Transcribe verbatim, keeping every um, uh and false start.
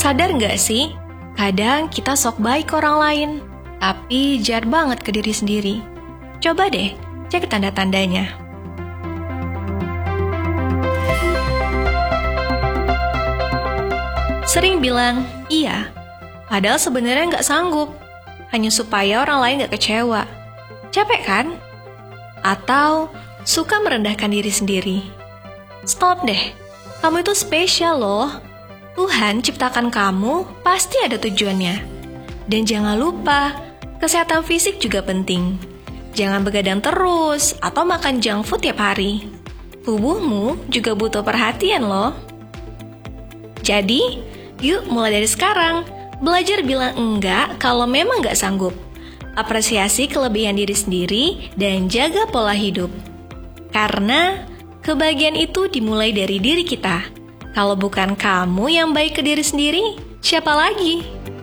Sadar nggak sih? Kadang kita sok baik ke orang lain, tapi jahat banget ke diri sendiri. Coba deh, cek tanda-tandanya. Sering bilang, iya, padahal sebenarnya nggak sanggup, hanya supaya orang lain nggak kecewa. Capek kan? Atau suka merendahkan diri sendiri. Stop deh, kamu itu spesial loh. Tuhan ciptakan kamu pasti ada tujuannya. Dan jangan lupa, kesehatan fisik juga penting. Jangan begadang terus atau makan junk food tiap hari. Tubuhmu juga butuh perhatian loh. Jadi, yuk mulai dari sekarang, belajar bilang enggak kalau memang nggak sanggup. Apresiasi kelebihan diri sendiri dan jaga pola hidup. Karena kebahagiaan itu dimulai dari diri kita. Kalau bukan kamu yang baik ke diri sendiri, siapa lagi?